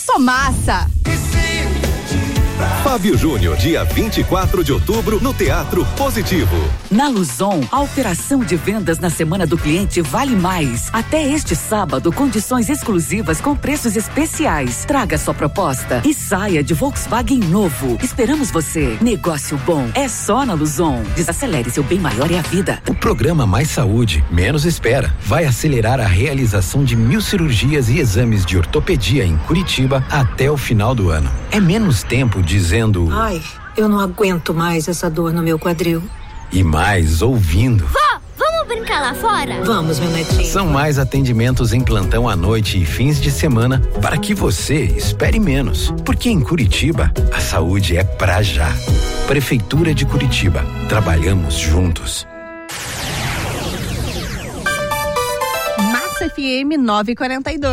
sou massa. Fábio Júnior, dia 24 de outubro, no Teatro Positivo. Na Luzon, a operação de vendas na Semana do Cliente vale mais. Até este sábado, condições exclusivas com preços especiais. Traga sua proposta e saia de Volkswagen novo. Esperamos você. Negócio bom é só na Luzon. Desacelere, seu bem maior é a vida. O programa Mais Saúde, Menos Espera vai acelerar a realização de 1000 cirurgias e exames de ortopedia em Curitiba até o final do ano. É menos tempo dizendo: ai, eu não aguento mais essa dor no meu quadril. E mais ouvindo: vó, vamos brincar lá fora? Vamos, meu netinho. São mais atendimentos em plantão à noite e fins de semana para que você espere menos. Porque em Curitiba, a saúde é pra já. Prefeitura de Curitiba. Trabalhamos juntos. Massa FM 942.